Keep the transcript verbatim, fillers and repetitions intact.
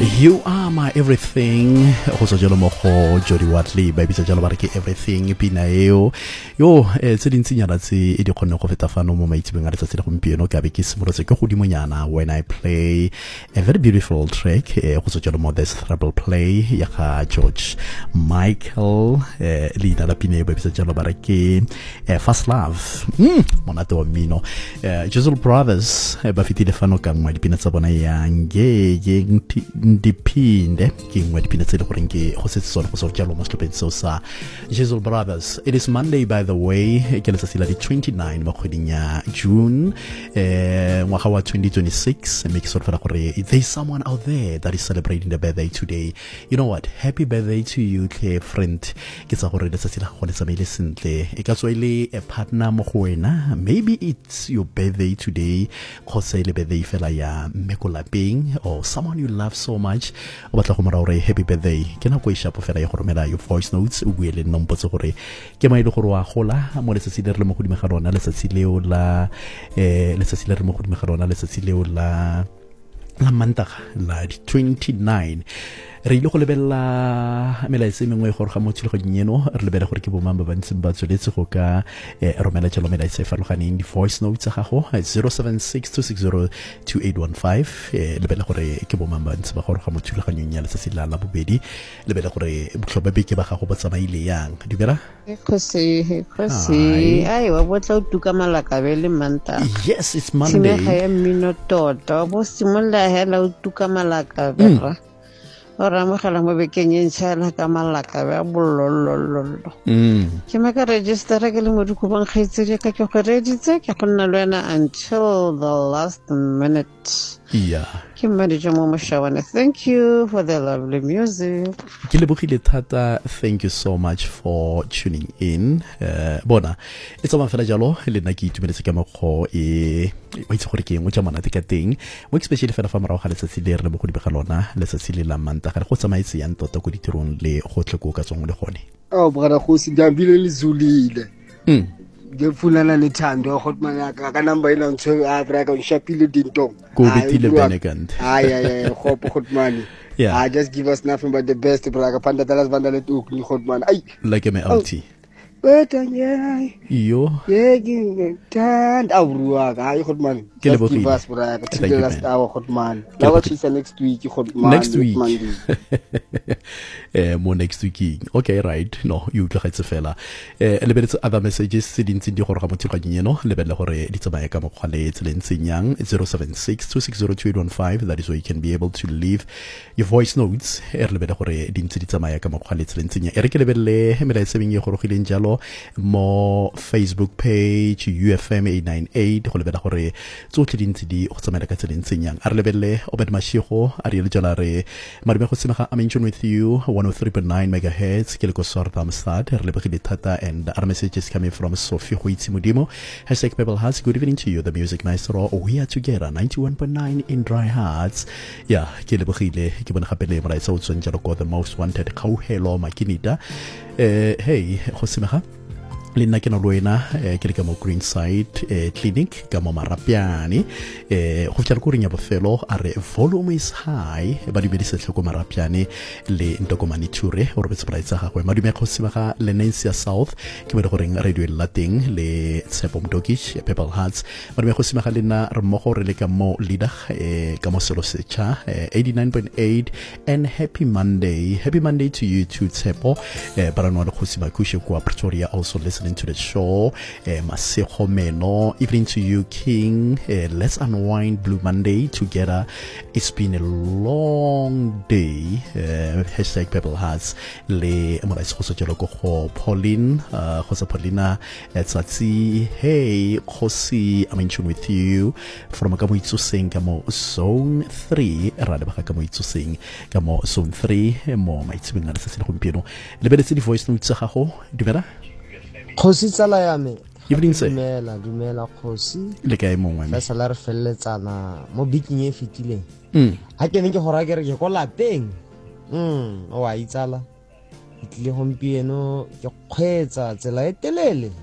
You are my everything. Go so jalo mo go Jody Watley ba bitsa jalo ba re ke everything pina eo. Yo eh tse dintsinyana tse e di kgonne go feta fano mo maitsebeng a re tsa gompieno ka be ke simolotse ke godimo nyana when I play a very beautiful track eh go so jalo mo this treble play ya ga George Michael eh leina la pina eo ba bitsa jalo ba re ke eh, First Love. Mm monate wa mino. Eh Jizzle Brothers eh, ba fitile fano ka ngwa dipina tsa bona ya nge ye ndiphinde ke ngwe dipina tse le goreng ke go setse sone go so jalo mo slopeng so sa Jizzle Brothers. It is Monday, by the way, ke letsatsi la di twenty-nine ba kgweding ya June eh ngwaga wa twenty twenty-six. Make sure fela gore there's someone out there that is celebrating the birthday today. You know what, happy birthday to you, ke friend. Ke tsa gore letsatsi la go le tsamaile sentle e ka tswa ile a partner mo go wena. Maybe it's your birthday today, kgotsa ile birthday fela ya mekolapeng or someone you love so much. O batla go mora gore happy birthday ke na go e shapo fela ya go romela your voice notes o buele nompotse gore ke maile gore wa gola mo letsatsi le re mo godimo ga rona letsatsi leo la eh letsatsi le re mo godimo ga rona letsatsi leo la la mantaga la di twenty-nine. Re ile go lebella melaetsa mengwe gore ga motho le go nyeno re lebella gore ke bo mamba ba ntse ba tsweletse go ka eh, romela tshelo melaetsa e farologaneng di voice notes ga go zero seven six two six zero two eight one five eh, lebella gore ke bo mamba ntse ba gore ga motho le ga nyonya le se la la bobedi lebella gore botlhoba be ke ba ga go ba tsamaile yang di bera khose khose ai wa botla o tuka malaka be le manta. Yes, it's Monday. Tine ga ya mino tota bo simolla hela o tuka malaka bera ora mo gala mo bekeng e ntšhala ka malaka ba bollolololo mm ke maka register ke le mo dikubang kgaitsedi ka ke go reditse ke go nna le wena until the last minute. Yeah, ke manager mo moshawana. Thank you for the lovely music. ke lebogile thata. Thank you so much for tuning in. uh, bona e tsama fela jalo le nna ke itumeletse ka mokgo e o itse gore ke eng o tsa monate ka teng mo especially fela fa morago ga letsatsi le re le mo go di bega lona letsatsi le la manta ga re go tsamaetse yang tota go ditirong le go tle go ka tsong le gone. Oh brother go se dambile le zulile mm ke fulana le thando go tmana ka ka number ina ntse a bra ka nshapile dintong go betile benekant. ay ay ay go go tmani. Yeah, I just give us nothing but the best brother panda dalas banda le tu ni go tmana ay like me auntie but yeah yo yeah give and awruwa ga ay go tmani Ke just give lebogile. us brother Thank till you, the last man. hour go tmani Ke lawa lebogile. chisa next week go tmani next week eh mo next week okay right no you tlogetse fela eh le beletse other messages se dintsi di gore ga motho ga nyeno le belle gore di tsamaye ka mokgwa le tsentseng yang zero seven six two six zero two eight one five. That is where you can be able to leave your voice notes e re le belle gore dintsi di tsamaye ka mokgwa le tsentseng yang e re ke le belle melaetsa beng e go rogileng jalo mo Facebook page U F M eight nine eight go le belle gore tsotlhe dintsi di go tsamaya ka tsentseng yang a re le belle Obed Mashego a re le jala re madume go semega a mention with you one oh three point nine megahertz ke le go sorta amstad re le begile thata. And our message is coming from Sophie Huitsi Mudimo hashtag Pebble Hearts. Good evening to you, the music maestro. We are together ninety-one point nine in Dry Hearts. Yeah, ke le begile ke bona gape le molaetsa o tsweng jalo ko the most wanted Kauhelo Makinita. eh hey go semega le nna ke na loena eh, ke le ka mo Greenside eh, clinic ka mo Marapiane eh go tla go renya bofelo a re volume is high ba di bedise tlhoko Marapiane le ntokomane ture o re betsa praitsa ga go madume go seba le Nancy South ke mo go reng radio la teng le Tshepo Mdokich Pebble Hearts madume go seba le na re mo go re le ka mo leader eh ka mo selo secha eh, eighty-nine point eight. And happy Monday happy Monday to you too Tshepo eh baranwa go seba kushe kwa Pretoria also listening to the show. eh, Masego Meno, evening to you King. eh, let's unwind Blue Monday together. It's been a long day. eh, hashtag Pebble Hearts le molaetsa go so jalo go Pauline uh, go sa Paulina tsatsi hey khosi I'm in tune with you from ka mo itsoseng ka mo zone three ra le ba ka mo itsoseng ka mo zone three mo maitsebeng a le se le gompieno le beletse di voice notes ga go dumela Khosi tsala ya me. evening sir Dumela dumela khosi. le kae mongwe Fa sala re felletsana mo biking e fetileng. mm Ha ke ne ke gora ke re ke go lapeng. Mm o a itsala. Ke tle gompieno ke kgwetsa tsela e telele.